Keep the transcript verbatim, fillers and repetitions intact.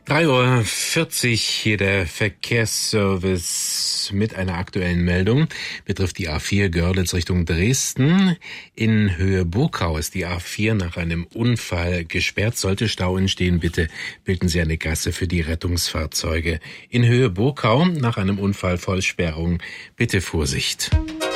drei Uhr vierzig hier der Verkehrsservice mit einer aktuellen Meldung. Betrifft die A vier Görlitz Richtung Dresden. In Höhe Burkau ist die A vier nach einem Unfall gesperrt. Sollte Stau entstehen, bitte bilden Sie eine Gasse für die Rettungsfahrzeuge. In Höhe Burkau nach einem Unfall Vollsperrung. Bitte Vorsicht.